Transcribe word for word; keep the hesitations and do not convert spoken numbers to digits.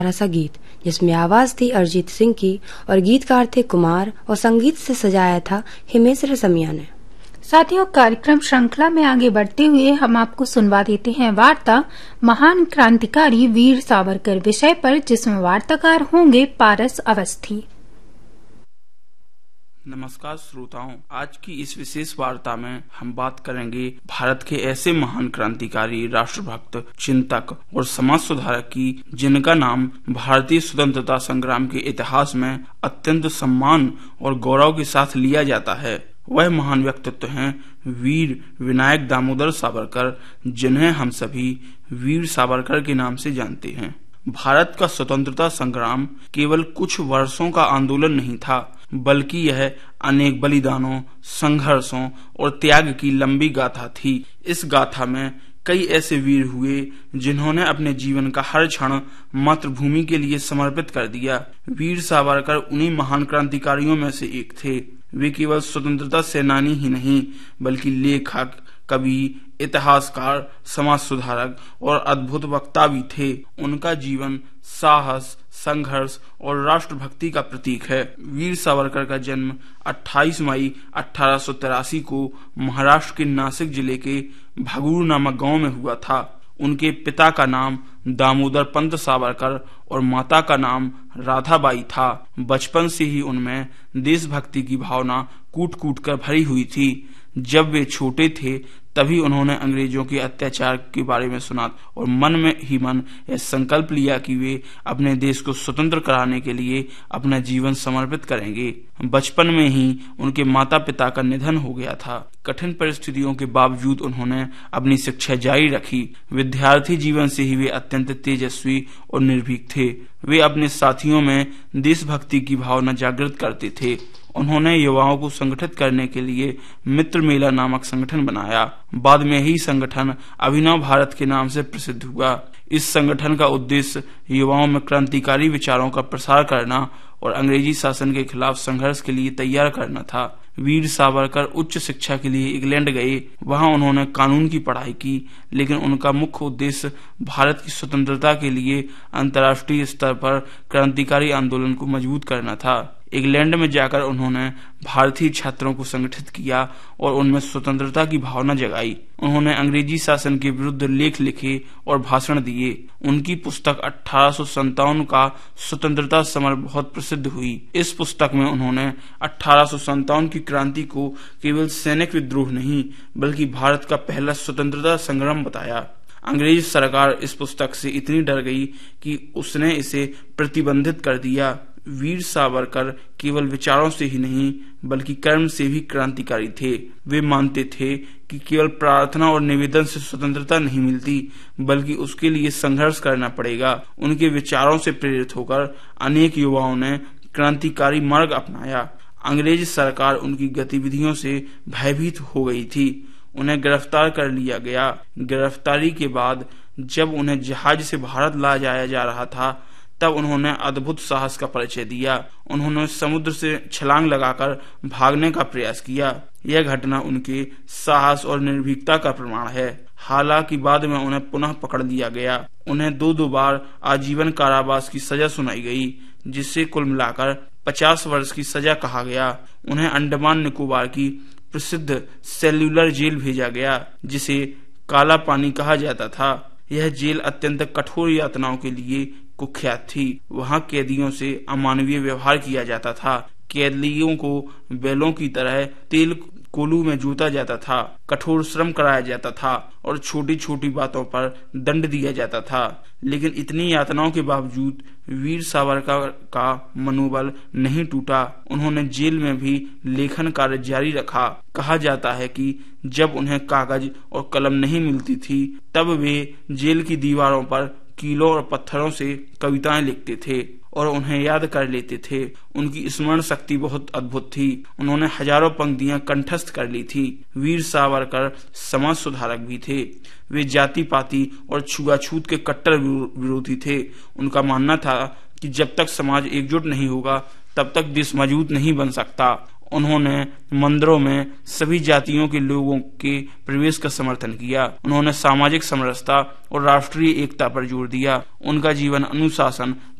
प्यारा सा गीत जिसमें आवाज थी अरिजीत सिंह की और गीतकार थे कुमार और संगीत से सजाया था हिमेश रेशमिया ने। साथियों, कार्यक्रम श्रृंखला में आगे बढ़ते हुए हम आपको सुनवा देते हैं वार्ता महान क्रांतिकारी वीर सावरकर विषय पर, जिसमें वार्ताकार होंगे पारस अवस्थी। नमस्कार श्रोताओं, आज की इस विशेष वार्ता में हम बात करेंगे भारत के ऐसे महान क्रांतिकारी, राष्ट्रभक्त, चिंतक और समाज सुधारक की जिनका नाम भारतीय स्वतंत्रता संग्राम के इतिहास में अत्यंत सम्मान और गौरव के साथ लिया जाता है। वह महान व्यक्तित्व हैं वीर विनायक दामोदर सावरकर, जिन्हें हम सभी वीर सावरकर के नाम से जानते हैं। भारत का स्वतंत्रता संग्राम केवल कुछ वर्षों का आंदोलन नहीं था, बल्कि यह अनेक बलिदानों, संघर्षों और त्याग की लंबी गाथा थी। इस गाथा में कई ऐसे वीर हुए जिन्होंने अपने जीवन का हर क्षण मातृभूमि के लिए समर्पित कर दिया। वीर सावरकर उन्हीं महान क्रांतिकारियों में से एक थे। वे केवल स्वतंत्रता सेनानी ही नहीं, बल्कि लेखक, कवि, इतिहासकार, समाज सुधारक और अद्भुत वक्ता भी थे। उनका जीवन साहस, संघर्ष और राष्ट्रभक्ति का प्रतीक है। वीर सावरकर का जन्म अट्ठाईस मई अठारह सौ तिरासी को महाराष्ट्र के नासिक जिले के भगूर नामक गांव में हुआ था। उनके पिता का नाम दामोदर पंत सावरकर और माता का नाम राधाबाई था। बचपन से ही उनमें देशभक्ति की भावना कूट कूट कर भरी हुई थी। जब वे छोटे थे तभी उन्होंने अंग्रेजों के अत्याचार के बारे में सुना और मन में ही मन यह संकल्प लिया कि वे अपने देश को स्वतंत्र कराने के लिए अपना जीवन समर्पित करेंगे। बचपन में ही उनके माता पिता का निधन हो गया था। कठिन परिस्थितियों के बावजूद उन्होंने अपनी शिक्षा जारी रखी। विद्यार्थी जीवन से ही वे अत्यंत तेजस्वी और निर्भीक थे। वे अपने साथियों में देशभक्ति की भावना जागृत करते थे। उन्होंने युवाओं को संगठित करने के लिए मित्र मेला नामक संगठन बनाया। बाद में ही संगठन अभिनव भारत के नाम से प्रसिद्ध हुआ। इस संगठन का उद्देश्य युवाओं में क्रांतिकारी विचारों का प्रसार करना और अंग्रेजी शासन के खिलाफ संघर्ष के लिए तैयार करना था। वीर सावरकर उच्च शिक्षा के लिए इंग्लैंड गए। वहां उन्होंने कानून की पढ़ाई की, लेकिन उनका मुख्य उद्देश्य भारत की स्वतंत्रता के लिए अंतर्राष्ट्रीय स्तर पर क्रांतिकारी आंदोलन को मजबूत करना था। इंग्लैंड में जाकर उन्होंने भारतीय छात्रों को संगठित किया और उनमें स्वतंत्रता की भावना जगाई। उन्होंने अंग्रेजी शासन के विरुद्ध लेख लिखे और भाषण दिए। उनकी पुस्तक अठारह सौ संतावन का स्वतंत्रता समर बहुत प्रसिद्ध हुई। इस पुस्तक में उन्होंने अठारह सौ संतावन की क्रांति को केवल सैनिक विद्रोह नहीं, बल्कि भारत का पहला स्वतंत्रता संग्राम बताया। अंग्रेज सरकार इस पुस्तक से इतनी डर गई कि उसने इसे प्रतिबंधित कर दिया। वीर सावरकर केवल विचारों से ही नहीं, बल्कि कर्म से भी क्रांतिकारी थे। वे मानते थे कि केवल प्रार्थना और निवेदन से स्वतंत्रता नहीं मिलती, बल्कि उसके लिए संघर्ष करना पड़ेगा। उनके विचारों से प्रेरित होकर अनेक युवाओं ने क्रांतिकारी मार्ग अपनाया। अंग्रेज सरकार उनकी गतिविधियों से भयभीत हो गई थी। उन्हें गिरफ्तार कर लिया गया। गिरफ्तारी के बाद जब उन्हें जहाज से भारत ला जाया जा रहा था, तब उन्होंने अद्भुत साहस का परिचय दिया। उन्होंने समुद्र से छलांग लगाकर भागने का प्रयास किया। यह घटना उनके साहस और निर्भीकता का प्रमाण है। हालांकि बाद में उन्हें पुनः पकड़ लिया गया। उन्हें दो दो बार आजीवन कारावास की सजा सुनाई गई, जिससे कुल मिलाकर पचास वर्ष की सजा कहा गया। उन्हें अंडमान निकोबार की प्रसिद्ध सेल्यूलर जेल भेजा गया, जिसे काला पानी कहा जाता था। यह जेल अत्यंत कठोर यातनाओं के लिए कुख्यात थी। वहां कैदियों से अमानवीय व्यवहार किया जाता था। कैदियों को बैलों की तरह तेल कोलू में जूता जाता था, कठोर श्रम कराया जाता था और छोटी छोटी बातों पर दंड दिया जाता था। लेकिन इतनी यातनाओं के बावजूद वीर सावरकर का मनोबल नहीं टूटा। उन्होंने जेल में भी लेखन कार्य जारी रखा। कहा जाता है कि जब उन्हें कागज और कलम नहीं मिलती थी, तब वे जेल की दीवारों पर कीलों और पत्थरों से कविताएं लिखते थे और उन्हें याद कर लेते थे। उनकी स्मरण शक्ति बहुत अद्भुत थी। उन्होंने हजारों पंक्तियां कंठस्थ कर ली थी। वीर सावरकर समाज सुधारक भी थे। वे जाति पाति और छुआछूत के कट्टर विरोधी थे। उनका मानना था कि जब तक समाज एकजुट नहीं होगा, तब तक देश मजबूत नहीं बन सकता। उन्होंने मंदिरों में सभी जातियों के लोगों के प्रवेश का समर्थन किया। उन्होंने सामाजिक समरसता और राष्ट्रीय एकता पर जोर दिया। उनका जीवन अनुशासन,